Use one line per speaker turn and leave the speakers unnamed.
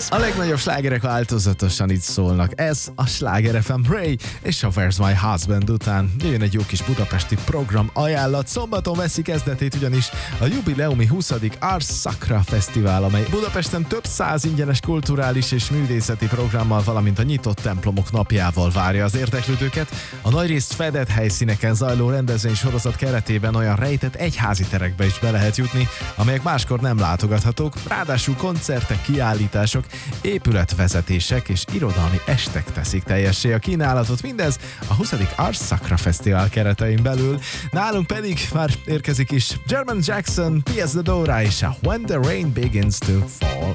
A legnagyobb slágerek változatosan itt szólnak. Ez a Sláger FM Ray és a Where's My Husband után jön egy jó kis budapesti program ajánlat. Szombaton veszi kezdetét ugyanis a jubileumi 20. Ars Sacra Fesztivál, amely Budapesten több száz ingyenes kulturális és művészeti programmal, valamint a nyitott templomok napjával várja az érdeklődőket. A nagyrészt fedett helyszíneken zajló rendezvénysorozat keretében olyan rejtett egyházi terekbe is be lehet jutni, amelyek máskor nem látogathatók, ráadásul koncertek, kiállítások, épületvezetések és irodalmi estek teszik teljessé a kínálatot, mindez a 20. Ars Sacra Fesztivál keretein belül. Nálunk pedig már érkezik is German Jackson, P.S. The Dora és a When the Rain Begins to Fall.